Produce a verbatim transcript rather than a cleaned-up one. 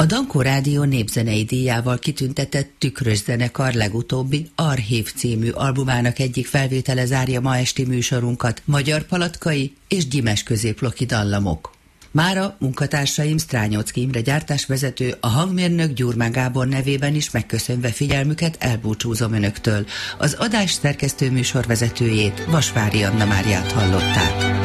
A Dankó Rádió népzenei díjával kitüntetett Tükrös zenekar legutóbbi Archív című albumának egyik felvétele zárja ma esti műsorunkat, magyar palatkai és gyimes középloki dallamok. Mára munkatársaim Strányocki Imre gyártásvezető, a hangmérnök Gyurmán Gábor nevében is megköszönve figyelmüket elbúcsúzom önöktől. Az adás szerkesztő műsorvezetőjét, Vasvári Anna Máriát hallották.